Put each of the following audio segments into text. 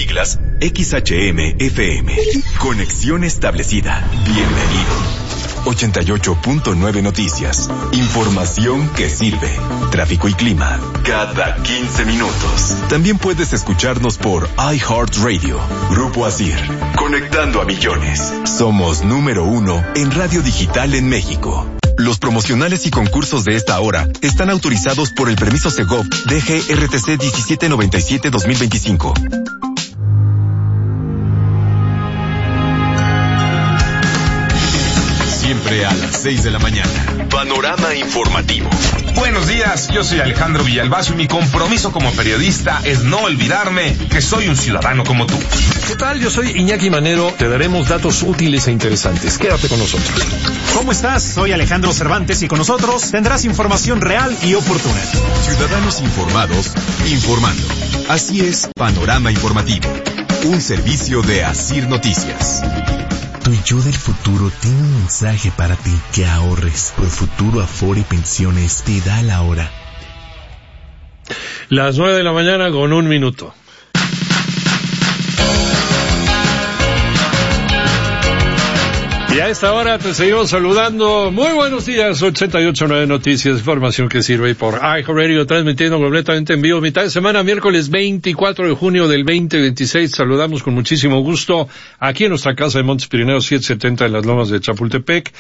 siglas XHM-FM. Conexión establecida. Bienvenido. 88.9 Noticias. Información que sirve. Tráfico y clima. Cada 15 minutos. También puedes escucharnos por iHeartRadio. Grupo Asir. Conectando a millones. Somos número 1 en radio digital en México. Los promocionales y concursos de esta hora están autorizados por el permiso Segov DGRTC 1797-2025. Siempre a las 6 de la mañana. Panorama informativo. Buenos días, yo soy Alejandro Villalbazo y mi compromiso como periodista es no olvidarme que soy un ciudadano como tú. ¿Qué tal? Yo soy Iñaki Manero. Te daremos datos útiles e interesantes. Quédate con nosotros. ¿Cómo estás? Soy Alejandro Cervantes y con nosotros tendrás información real y oportuna. Ciudadanos informados, informando. Así es, Panorama Informativo. Un servicio de Asir Noticias. Tu yo del futuro tiene un mensaje para ti. Que ahorres. Profuturo Afore y Pensiones te da la hora. Las 9 de la mañana con 1 minuto. Y a esta hora te seguimos saludando. Muy buenos días, 88.9 Noticias, información que sirve por iHeartRadio, transmitiendo completamente en vivo, mitad de semana, miércoles 24 de junio del 2026. Saludamos con muchísimo gusto aquí en nuestra casa de Montes Pirineos 770 en las Lomas de Chapultepec,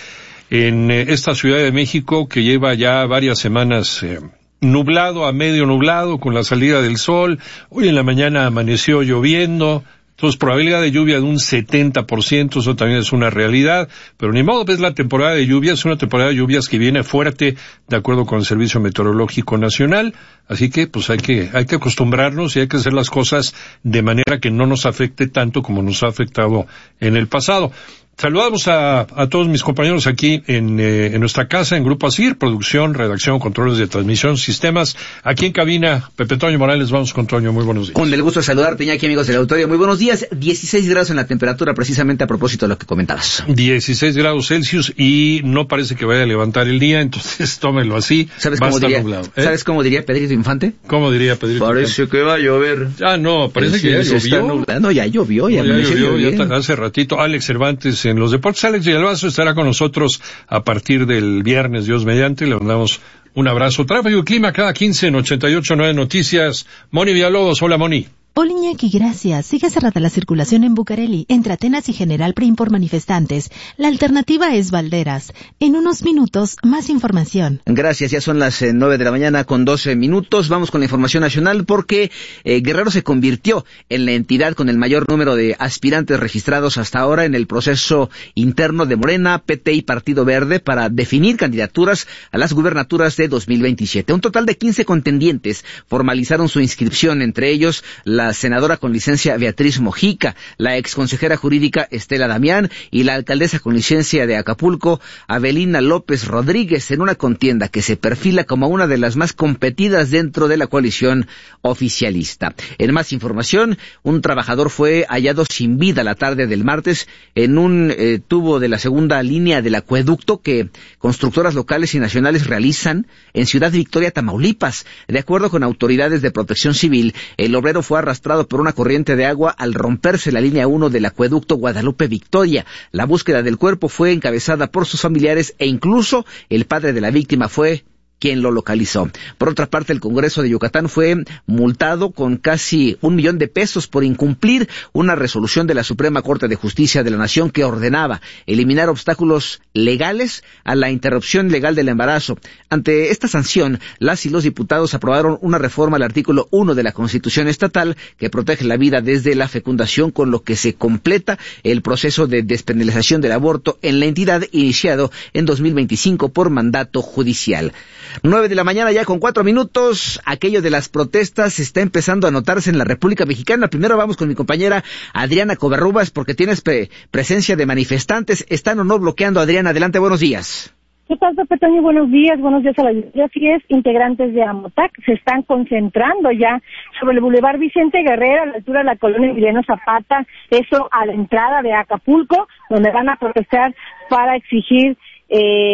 en esta Ciudad de México que lleva ya varias semanas nublado a medio nublado con la salida del sol. Hoy en la mañana amaneció lloviendo. Entonces, probabilidad de lluvia de un 70%, eso también es una realidad, pero ni modo, es la temporada de lluvias, es una temporada de lluvias que viene fuerte, de acuerdo con el Servicio Meteorológico Nacional, así que, pues hay que acostumbrarnos y hay que hacer las cosas de manera que no nos afecte tanto como nos ha afectado en el pasado. Saludamos a todos mis compañeros aquí en nuestra casa, en Grupo Asir, producción, redacción, controles de transmisión, sistemas. Aquí en cabina, Pepe Toño Morales, vamos con Toño, muy buenos días. Con el gusto de saludarte, Iñaki, amigos del auditorio, muy buenos días. 16 grados en la temperatura, precisamente a propósito de lo que comentabas. 16 grados Celsius y no parece que vaya a levantar el día, entonces tómelo así. ¿Sabes cómo diría? ¿Sabes cómo diría Pedrito Infante? ¿Cómo diría Pedrito Parece Infante? que va a llover. Ah, no, parece que ya llovió. No, ya llovió, ya hace ratito. Alex Cervantes en los deportes. Alex Villalbazo estará con nosotros a partir del viernes, Dios mediante, le mandamos un abrazo. Tráfico y clima cada 15 en 88.9 Noticias. Moni Villalobos, hola Moni. Hola Iñaki, gracias. Sigue cerrada la circulación en Bucareli, entre Atenas y General Prim por manifestantes. La alternativa es Valderas. En unos minutos, más información. Gracias, ya son las 9 de la mañana con 12 minutos. Vamos con la información nacional porque Guerrero se convirtió en la entidad con el mayor número de aspirantes registrados hasta ahora en el proceso interno de Morena, PT y Partido Verde para definir candidaturas a las gubernaturas de 2027. Un total de 15 contendientes formalizaron su inscripción, entre ellos la senadora con licencia Beatriz Mojica, la exconsejera jurídica Estela Damián y la alcaldesa con licencia de Acapulco, Avelina López Rodríguez, en una contienda que se perfila como una de las más competidas dentro de la coalición oficialista. En más información, un trabajador fue hallado sin vida la tarde del martes en un tubo de la segunda línea del acueducto que constructoras locales y nacionales realizan en Ciudad Victoria, Tamaulipas. De acuerdo con autoridades de Protección Civil, el obrero fue arrastrado por una corriente de agua al romperse la línea 1 del acueducto Guadalupe Victoria. La búsqueda del cuerpo fue encabezada por sus familiares e incluso el padre de la víctima fue quien lo localizó. Por otra parte, el Congreso de Yucatán fue multado con casi $1 millón por incumplir una resolución de la Suprema Corte de Justicia de la Nación que ordenaba eliminar obstáculos legales a la interrupción legal del embarazo. Ante esta sanción, las y los diputados aprobaron una reforma al artículo 1 de la Constitución estatal que protege la vida desde la fecundación, con lo que se completa el proceso de despenalización del aborto en la entidad iniciado en 2025 por mandato judicial. 9 de la mañana ya con 4 minutos. Aquello de las protestas está empezando a notarse en la República Mexicana. Primero vamos con mi compañera Adriana Covarrubias porque tienes presencia de manifestantes. ¿Están o no bloqueando? Adriana, adelante, buenos días. ¿Qué tal, Pepe Toño? Buenos días a la audiencia. Así es, integrantes de AMOTAC se están concentrando ya sobre el Boulevard Vicente Guerrero, a la altura de la colonia Emiliano Zapata, eso a la entrada de Acapulco, donde van a protestar para exigir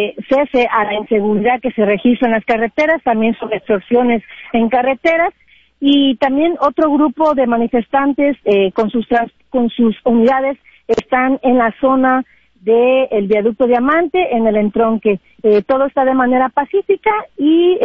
cese a la inseguridad que se registra en las carreteras, también sobre extorsiones en carreteras. y también otro grupo de manifestantes con sus unidades están en la zona del viaducto Diamante, en el entronque. Todo está de manera pacífica y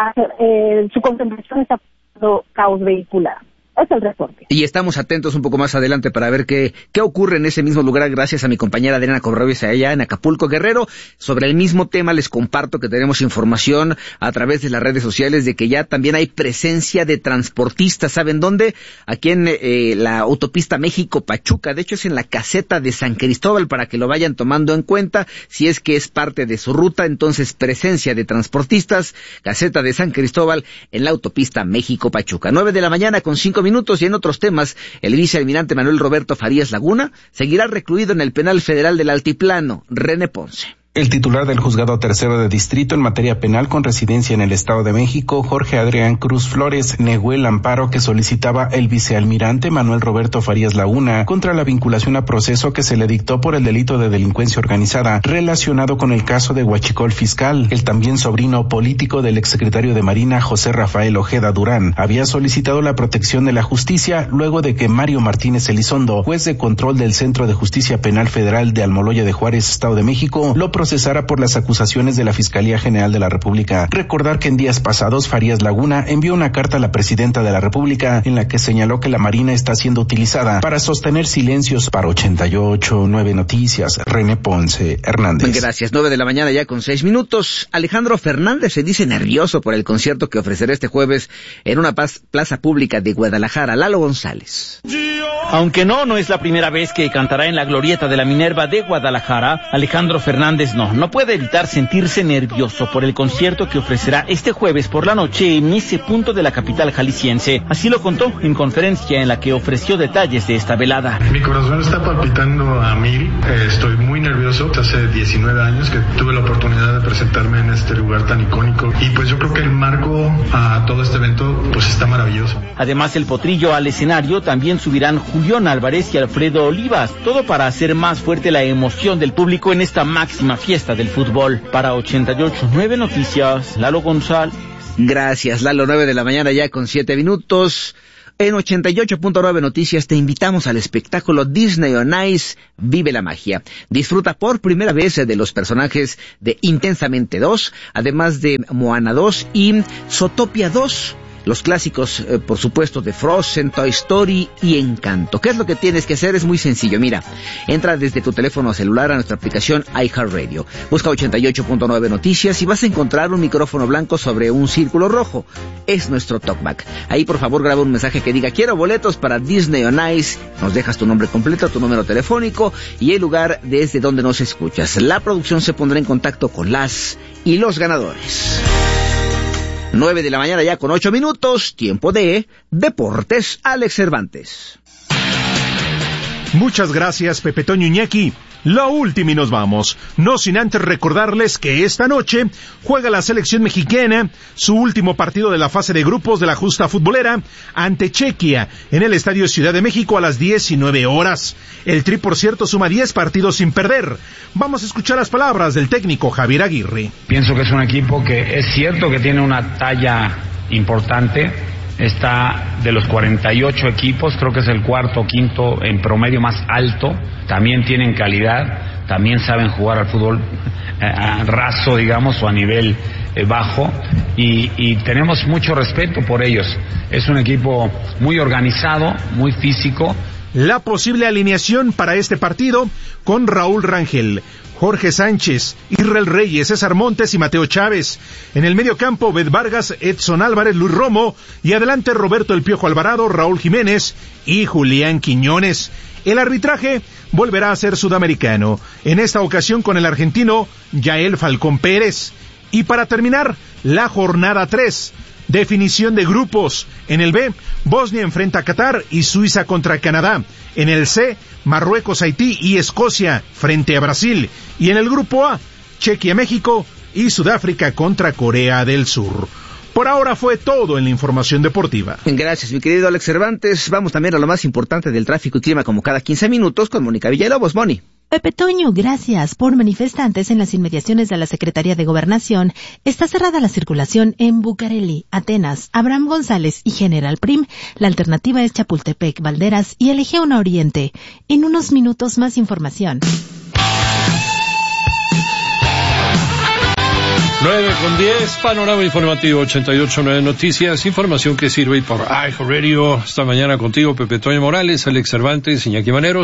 su concentración está causando caos vehicular. Es el reporte. Y estamos atentos un poco más adelante para ver qué ocurre en ese mismo lugar, gracias a mi compañera Adriana Covarrubias allá en Acapulco, Guerrero. Sobre el mismo tema les comparto que tenemos información a través de las redes sociales de que ya también hay presencia de transportistas. ¿Saben dónde? Aquí en la autopista México-Pachuca. De hecho, es en la caseta de San Cristóbal, para que lo vayan tomando en cuenta si es que es parte de su ruta. Entonces, presencia de transportistas, caseta de San Cristóbal en la autopista México-Pachuca. 9:05 a.m. Y en otros temas, el vicealmirante Manuel Roberto Farías Laguna seguirá recluido en el penal federal del Altiplano. René Ponce. El titular del Juzgado Tercero de Distrito en materia penal con residencia en el Estado de México, Jorge Adrián Cruz Flores, negó el amparo que solicitaba el vicealmirante Manuel Roberto Farías Laguna contra la vinculación a proceso que se le dictó por el delito de delincuencia organizada relacionado con el caso de Huachicol Fiscal. El también sobrino político del exsecretario de Marina, José Rafael Ojeda Durán, había solicitado la protección de la justicia luego de que Mario Martínez Elizondo, juez de control del Centro de Justicia Penal Federal de Almoloya de Juárez, Estado de México, lo procesara por las acusaciones de la Fiscalía General de la República. Recordar que en días pasados Farías Laguna envió una carta a la presidenta de la República en la que señaló que la Marina está siendo utilizada para sostener silencios. Para 88.9 Noticias, René Ponce Hernández. Gracias. 9:00 a.m. ya con 6 minutos. Alejandro Fernández se dice nervioso por el concierto que ofrecerá este jueves en una plaza pública de Guadalajara. Lalo González. Aunque no es la primera vez que cantará en la glorieta de la Minerva de Guadalajara, Alejandro Fernández no puede evitar sentirse nervioso por el concierto que ofrecerá este jueves por la noche en ese punto de la capital jalisciense. Así lo contó en conferencia en la que ofreció detalles de esta velada. Mi corazón está palpitando a 1000, estoy muy nervioso. Hace 19 años que tuve la oportunidad de presentarme en este lugar tan icónico y pues yo creo que el marco a todo este evento pues está maravilloso. Además, el potrillo al escenario también subirán Julián Álvarez y Alfredo Olivas, todo para hacer más fuerte la emoción del público en esta máxima fiesta del fútbol. Para 88.9 Noticias, Lalo González. Gracias, Lalo. 9:00 a.m. ya con 7 minutos. En 88.9 Noticias te invitamos al espectáculo Disney on Ice, Vive la Magia. Disfruta por primera vez de los personajes de Intensamente 2, además de Moana 2 y Zootopia 2. Los clásicos, por supuesto, de Frozen, Toy Story y Encanto. ¿Qué es lo que tienes que hacer? Es muy sencillo. Mira, entra desde tu teléfono celular a nuestra aplicación iHeartRadio. Busca 88.9 Noticias y vas a encontrar un micrófono blanco sobre un círculo rojo. Es nuestro talkback. Ahí, por favor, graba un mensaje que diga: quiero boletos para Disney on Ice. Nos dejas tu nombre completo, tu número telefónico y el lugar desde donde nos escuchas. La producción se pondrá en contacto con las y los ganadores. 9:00 ya con 8 minutos, tiempo de Deportes. Alex Cervantes. Muchas gracias, Pepe Toño Iñaki. Lo último y nos vamos. No sin antes recordarles que esta noche juega la selección mexicana su último partido de la fase de grupos de la justa futbolera ante Chequia en el Estadio Ciudad de México a las 19 horas. El Tri, por cierto, suma 10 partidos sin perder. Vamos a escuchar las palabras del técnico Javier Aguirre. Pienso que es un equipo que es cierto que tiene una talla importante. Está de los 48 equipos, creo que es el cuarto o quinto en promedio más alto. También tienen calidad, también saben jugar al fútbol raso, digamos, o a nivel bajo. Y tenemos mucho respeto por ellos. Es un equipo muy organizado, muy físico. La posible alineación para este partido con Raúl Rangel, Jorge Sánchez, Israel Reyes, César Montes y Mateo Chávez. En el medio campo, Bed Vargas, Edson Álvarez, Luis Romo. Y adelante, Roberto El Piojo Alvarado, Raúl Jiménez y Julián Quiñones. El arbitraje volverá a ser sudamericano, en esta ocasión con el argentino Yael Falcón Pérez. Y para terminar, la jornada 3. Definición de grupos. En el B, Bosnia enfrenta a Qatar y Suiza contra Canadá. En el C, Marruecos, Haití y Escocia frente a Brasil. Y en el grupo A, Chequia, México y Sudáfrica contra Corea del Sur. Por ahora fue todo en la información deportiva. Gracias, mi querido Alex Cervantes. Vamos también a lo más importante del tráfico y clima como cada 15 minutos con Mónica Villalobos. Moni. Pepe Toño, gracias. Por manifestantes en las inmediaciones de la Secretaría de Gobernación, está cerrada la circulación en Bucareli, Atenas, Abraham González y General Prim. La alternativa es Chapultepec, Valderas y el Eje 1 Oriente. En unos minutos más información. 9:10, panorama informativo 88.9 Noticias, información que sirve y por iHeartRadio. Esta mañana contigo Pepe Toño Morales, Alex Cervantes, Iñaki Manero.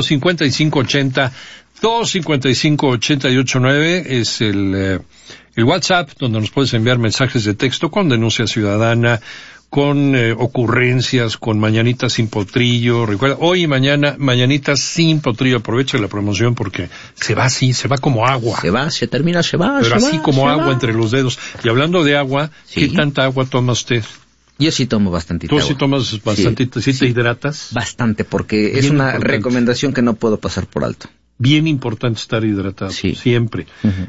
5580-255-889 es el WhatsApp donde nos puedes enviar mensajes de texto con denuncia ciudadana, con ocurrencias, con mañanitas sin potrillo. Recuerda, hoy y mañana, mañanitas sin potrillo. Aprovecha la promoción porque se va así, se va como agua. Se va, se termina, se va. Pero se así va, como se agua va. entre los dedos. Y hablando de agua, Sí. ¿qué tanta agua toma usted? Yo sí tomo bastantita ¿Tú agua. sí tomas bastantito? ¿Sí te hidratas? Bastante, porque es Bien una importante. recomendación que no puedo pasar por alto. Bien importante estar hidratado, Sí. siempre. Uh-huh.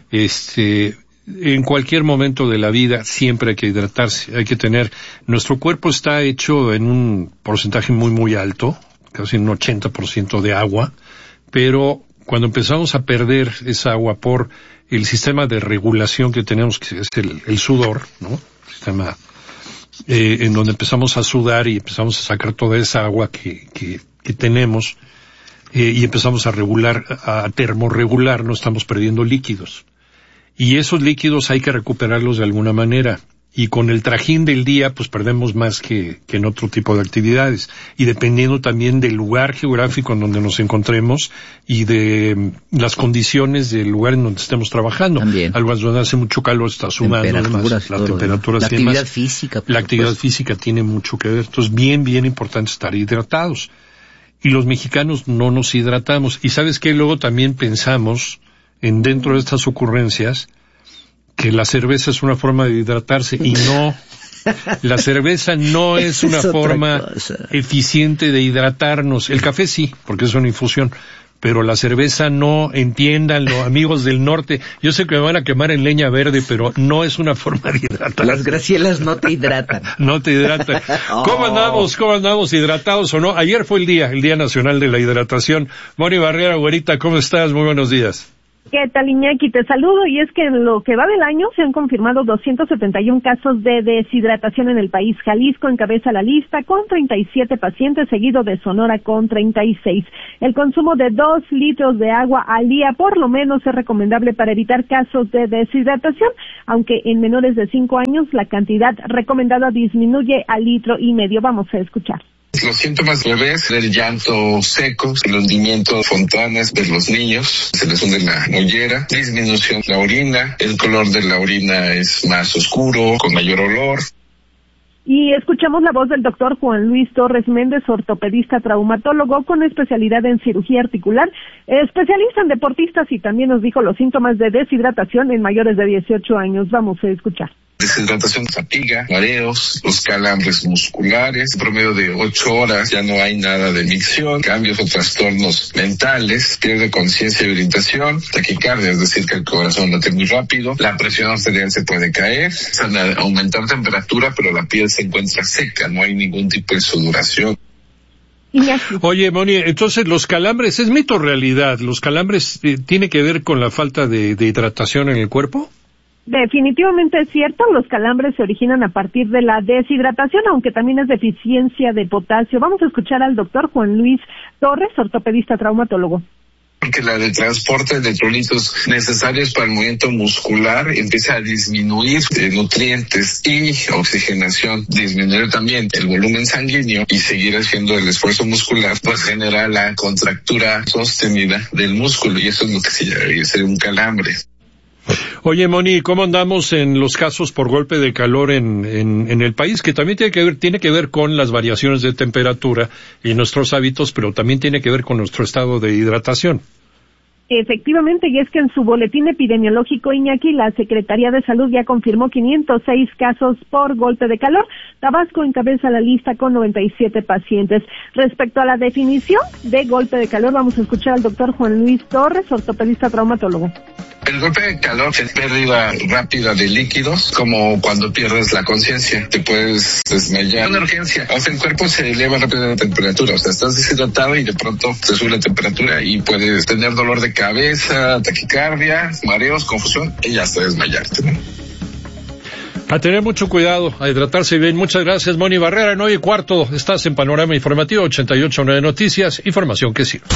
En cualquier momento de la vida siempre hay que hidratarse, hay que tener, nuestro cuerpo está hecho en un porcentaje muy muy alto, casi un 80% de agua, pero cuando empezamos a perder esa agua por el sistema de regulación que tenemos, que es el sudor, ¿no? Sistema en donde empezamos a sudar y empezamos a sacar toda esa agua que tenemos, y empezamos a termorregular, no estamos perdiendo líquidos. Y esos líquidos hay que recuperarlos de alguna manera. Y con el trajín del día, pues perdemos más que en otro tipo de actividades. Y dependiendo también del lugar geográfico en donde nos encontremos y de las condiciones del lugar en donde estemos trabajando. También. Algo donde hace mucho calor, está sudando, además, la temperatura, la actividad física. La actividad física tiene mucho que ver. Entonces, bien importante estar hidratados. Y los mexicanos no nos hidratamos. Y ¿sabes qué? Luego también pensamos dentro de estas ocurrencias que la cerveza es una forma de hidratarse y no, la cerveza no es una forma eficiente de hidratarnos. El café sí, porque es una infusión, pero la cerveza no, entiéndanlo, amigos del norte. Yo sé que me van a quemar en leña verde, pero no es una forma de hidratar. Las Gracielas no te hidratan. No te hidratan. ¿Cómo andamos? ¿Hidratados o no? Ayer fue el Día Nacional de la Hidratación. Moni Barrera, güerita, ¿cómo estás? Muy buenos días. ¿Qué tal, Iñaki? Te saludo, y es que en lo que va del año se han confirmado 271 casos de deshidratación en el país. Jalisco encabeza la lista con 37 pacientes, seguido de Sonora con 36. El consumo de 2 litros de agua al día por lo menos es recomendable para evitar casos de deshidratación, aunque en menores de 5 años la cantidad recomendada disminuye a 1,5 litros. Vamos a escuchar. Los síntomas leves, el llanto seco, el hundimiento fontanas de los niños, se les hunde la mollera, disminución de la orina, el color de la orina es más oscuro, con mayor olor. Y escuchamos la voz del doctor Juan Luis Torres Méndez, ortopedista traumatólogo con especialidad en cirugía articular, especialista en deportistas, y también nos dijo los síntomas de deshidratación en mayores de 18 años. Vamos a escuchar. Deshidratación, fatiga, mareos, los calambres musculares, promedio de 8 horas, ya no hay nada de micción, cambios o trastornos mentales, pierde conciencia y orientación, taquicardia, es decir, que el corazón late muy rápido, la presión arterial se puede caer, aumentar temperatura, pero la piel se encuentra seca, no hay ningún tipo de sudoración. Oye, Moni, entonces los calambres, ¿es mito o realidad? ¿Los calambres tiene que ver con la falta de hidratación en el cuerpo? Definitivamente es cierto, los calambres se originan a partir de la deshidratación, aunque también es deficiencia de potasio. Vamos a escuchar al doctor Juan Luis Torres, ortopedista traumatólogo. Porque la de transporte de electrolitos necesarios para el movimiento muscular empieza a disminuir nutrientes y oxigenación, disminuir también el volumen sanguíneo y seguir haciendo el esfuerzo muscular, pues genera la contractura sostenida del músculo, y eso es lo que se llama ser un calambre. Oye, Moni, ¿cómo andamos en los casos por golpe de calor en el país? Que también tiene que ver con las variaciones de temperatura y nuestros hábitos, pero también tiene que ver con nuestro estado de hidratación. Efectivamente, y es que en su boletín epidemiológico, Iñaki, la Secretaría de Salud ya confirmó 506 casos por golpe de calor. Tabasco encabeza la lista con 97 pacientes. Respecto a la definición de golpe de calor, vamos a escuchar al doctor Juan Luis Torres, ortopedista traumatólogo. El golpe de calor es pérdida rápida de líquidos, como cuando pierdes la conciencia, te puedes desmayar. Una urgencia, o sea, el cuerpo se eleva rápido de temperatura, o sea, estás deshidratado y de pronto te sube la temperatura y puedes tener dolor de cabeza, taquicardia, mareos, confusión y hasta desmayarte, ¿no? A tener mucho cuidado, a hidratarse bien. Muchas gracias, Moni Barrera. 9:15, estás en Panorama Informativo 88.9 Noticias, información que sirve.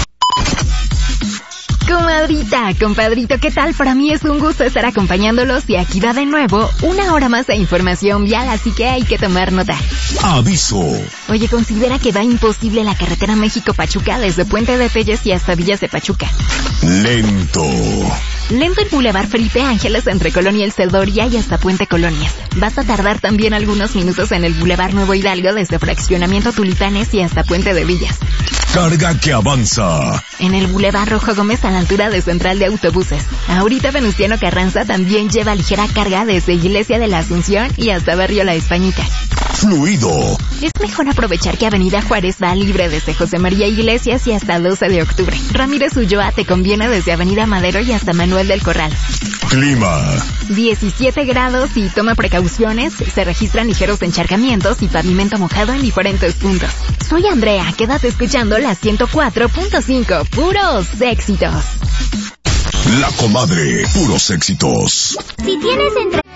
Comadrita, compadrito, ¿qué tal? Para mí es un gusto estar acompañándolos y aquí va de nuevo una hora más de información vial, así que hay que tomar nota. Aviso. Oye, considera que va imposible la carretera México-Pachuca desde Puente de Telles y hasta Villas de Pachuca. Lento. Lento el Boulevard Felipe Ángeles entre Colonia El Cedoria y hasta Puente Colonias. Vas a tardar también algunos minutos en el Boulevard Nuevo Hidalgo desde Fraccionamiento Tulipanes y hasta Puente de Villas. Carga que avanza. En el Boulevard Rojo Gómez a la altura de Central de Autobuses. Ahorita Venustiano Carranza también lleva ligera carga desde Iglesia de la Asunción y hasta Barrio La Españita. Fluido. Es mejor aprovechar que Avenida Juárez va libre desde José María Iglesias y hasta 12 de octubre. Ramírez Ulloa te conviene desde Avenida Madero y hasta Manuel del Corral. Clima. 17 grados y toma precauciones. Se registran ligeros encharcamientos y pavimento mojado en diferentes puntos. Soy Andrea, quédate escuchando la 104.5. Puros éxitos. La Comadre, puros éxitos. Si tienes entre...